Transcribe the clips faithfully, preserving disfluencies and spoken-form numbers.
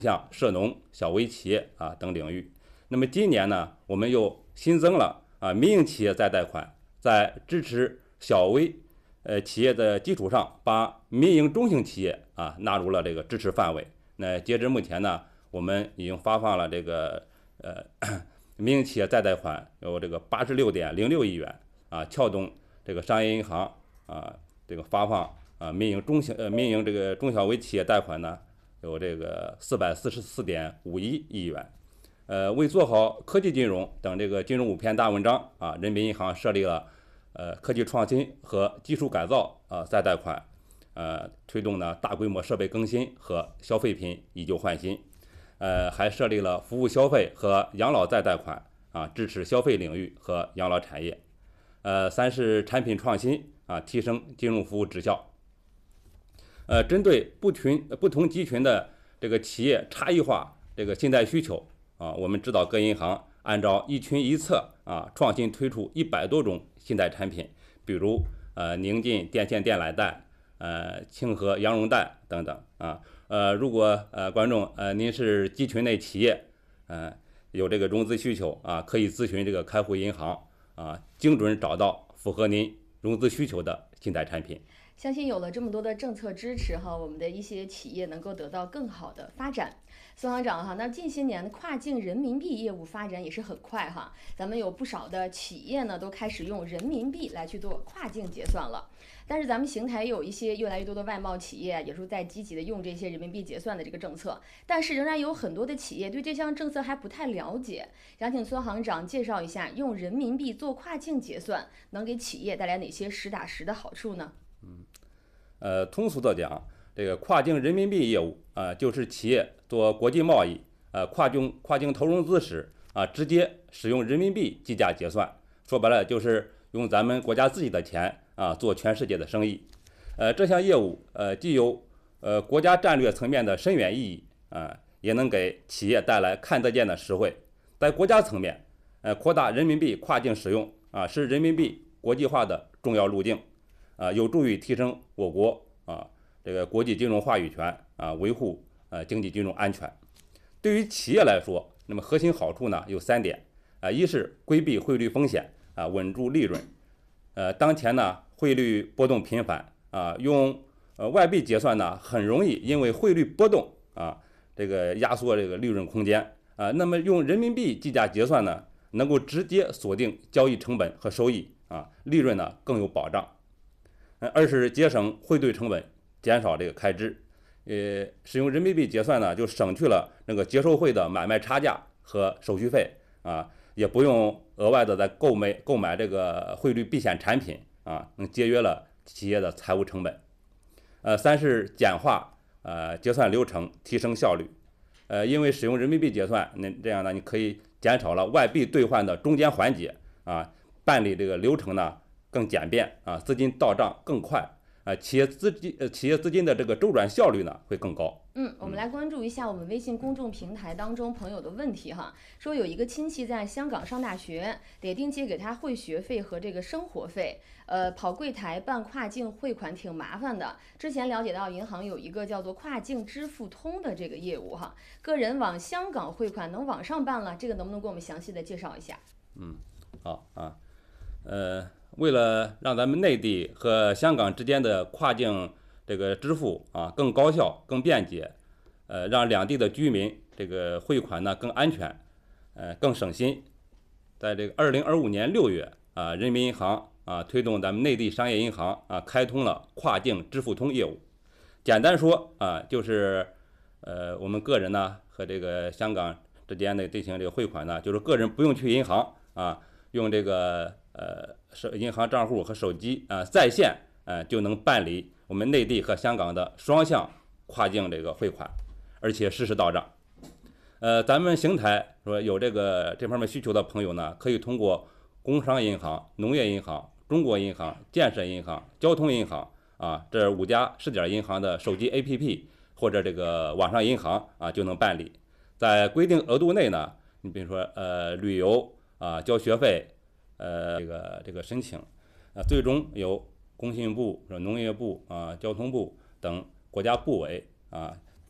像涉农、小微企业啊等领域。那么今年呢，我们又新增了啊民营企业再贷款，在支持小微呃企业的基础上，把民营中型企业啊纳入了这个支持范围。那截至目前呢，我们已经发放了这个呃民营企业再贷款有这个八十六点零六亿元啊，撬动这个商业银行啊这个发放啊民营中型呃民营这个中小微企业贷款呢有这个四百四十四点五一亿元。呃，为做好科技金融等这个金融五篇大文章啊，人民银行设立了呃科技创新和技术改造啊再贷款，呃推动呢大规模设备更新和消费品以旧换新，呃还设立了服务消费和养老再贷款啊，支持消费领域和养老产业。呃，三是产品创新啊，提升金融服务质效。呃，针对不群不同集群的这个企业差异化这个信贷需求。啊，我们指导各银行按照一群一策啊，创新推出一百多种信贷产品，比如呃宁晋电线电缆贷、呃清河羊绒贷等等啊。呃，如果呃观众呃您是集群内企业，呃有这个融资需求啊，可以咨询这个开户银行啊，精准找到符合您融资需求的信贷产品。 相信有了这么多的政策支持哈，我们的一些企业能够得到更好的发展。孙行长哈，那近些年跨境人民币业务发展也是很快哈，咱们有不少的企业呢都开始用人民币来去做跨境结算了。但是咱们邢台有一些越来越多的外贸企业也是在积极的用这些人民币结算的这个政策，但是仍然有很多的企业对这项政策还不太了解。想请孙行长介绍一下，用人民币做跨境结算能给企业带来哪些实打实的好处呢？ 嗯，呃，通俗的讲，这个跨境人民币业务啊、呃，就是企业做国际贸易，呃，跨境跨境投融资时啊、呃，直接使用人民币计价结算。说白了，就是用咱们国家自己的钱啊做全世界的生意。呃，这项业务呃既有呃国家战略层面的深远意义啊、呃，也能给企业带来看得见的实惠。在国家层面，呃，扩大人民币跨境使用啊、呃，是人民币国际化的重要路径。啊，有助于提升我国啊这个国际金融话语权啊，维护呃经济金融安全。对于企业来说，那么核心好处呢有三点啊，一是规避汇率风险啊，稳住利润。呃，当前呢汇率波动频繁啊，用呃外币结算呢很容易因为汇率波动啊这个压缩这个利润空间啊。那么用人民币计价结算呢，能够直接锁定交易成本和收益啊，利润呢更有保障。二是节省汇兑成本，减少这个开支。呃，使用人民币结算呢，就省去了那个结售汇的买卖差价和手续费啊，也不用额外的再购买购买这个汇率避险产品啊，能节约了企业的财务成本。呃，三是简化呃结算流程，提升效率。呃，因为使用人民币结算，那这样呢，你可以减少了外币兑换的中间环节啊，办理这个流程呢更简便啊，资金到账更快啊，企业资金呃企业资金的这个周转效率呢会更高。 嗯，我们来关注一下我们微信公众平台当中朋友的问题哈，说有一个亲戚在香港上大学，得定期给他汇学费和这个生活费，呃，跑柜台办跨境汇款挺麻烦的。之前了解到银行有一个叫做跨境支付通的这个业务哈，个人往香港汇款能网上办了，这个能不能给我们详细的介绍一下？ 嗯，好啊，呃，为了让咱们内地和香港之间的跨境这个支付啊更高效、更便捷，呃，让两地的居民这个汇款呢更安全，呃，更省心。在这个二零二五年六月啊，人民银行啊推动咱们内地商业银行啊开通了跨境支付通业务。简单说啊，就是呃我们个人呢和这个香港之间的进行这个汇款呢，就是个人不用去银行啊，用这个呃手银行账户和手机啊在线呃就能办理我们内地和香港的双向跨境这个汇款，而且实时到账。呃，咱们邢台说有这个这方面需求的朋友呢，可以通过工商银行、农业银行、中国银行、建设银行、交通银行啊这五家试点银行的手机 A P P 或者这个网上银行啊就能办理。在规定额度内呢，你比如说呃旅游啊、交学费、呃这个这个申请啊，最终由工信部、农业部啊、交通部等国家部委啊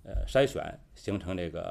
呃筛选，形成这个